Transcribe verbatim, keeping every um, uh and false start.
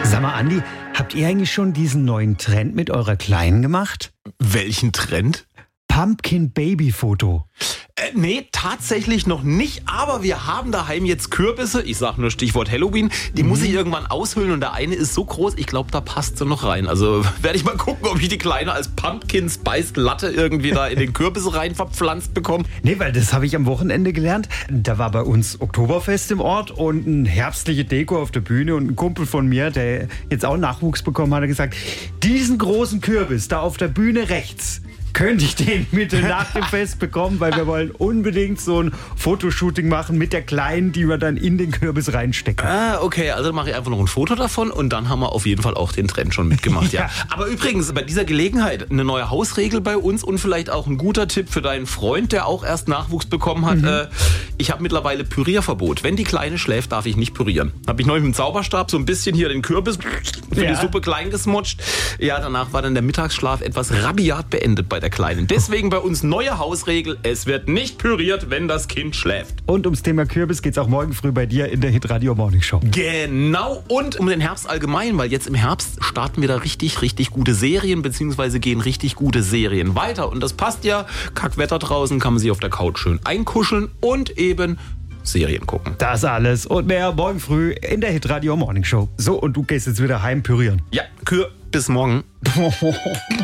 Sag mal, Andi, habt ihr eigentlich schon diesen neuen Trend mit eurer Kleinen gemacht? Welchen Trend? Pumpkin-Baby-Foto. Äh, nee, tatsächlich noch nicht, aber wir haben daheim jetzt Kürbisse, ich sag nur Stichwort Halloween, die mhm. muss ich irgendwann aushöhlen und der eine ist so groß, ich glaube, da passt sie noch rein. Also werde ich mal gucken, ob ich die Kleine als Pumpkin Spice Latte irgendwie da in den Kürbis rein verpflanzt bekomme. Nee, weil das habe ich am Wochenende gelernt. Da war bei uns Oktoberfest im Ort und eine herbstliche Deko auf der Bühne und ein Kumpel von mir, der jetzt auch Nachwuchs bekommen hat, hat gesagt, diesen großen Kürbis da auf der Bühne rechts, könnte ich den mit nach dem Fest bekommen, weil wir wollen unbedingt so ein Fotoshooting machen mit der Kleinen, die wir dann in den Kürbis reinstecken. Ah, okay, also dann mache ich einfach noch ein Foto davon und dann haben wir auf jeden Fall auch den Trend schon mitgemacht, ja. ja. Aber übrigens, bei dieser Gelegenheit eine neue Hausregel bei uns und vielleicht auch ein guter Tipp für deinen Freund, der auch erst Nachwuchs bekommen hat. Mhm. Äh, ich habe mittlerweile Pürierverbot. Wenn die Kleine schläft, darf ich nicht pürieren. Habe ich neulich mit dem Zauberstab so ein bisschen hier den Kürbis für ja. die Suppe klein gesmutscht. Ja, danach war dann der Mittagsschlaf etwas rabiat beendet bei der Kleinen. Deswegen bei uns neue Hausregel, es wird nicht püriert, wenn das Kind schläft. Und ums Thema Kürbis geht's auch morgen früh bei dir in der Hitradio Morning Show. Genau, und um den Herbst allgemein, weil jetzt im Herbst starten wir da richtig, richtig gute Serien, beziehungsweise gehen richtig gute Serien weiter. Und das passt ja, Kackwetter draußen, kann man sich auf der Couch schön einkuscheln und eben Serien gucken. Das alles und mehr morgen früh in der Hitradio Morning Show. So, und du gehst jetzt wieder heim pürieren. Ja, Kür, bis morgen.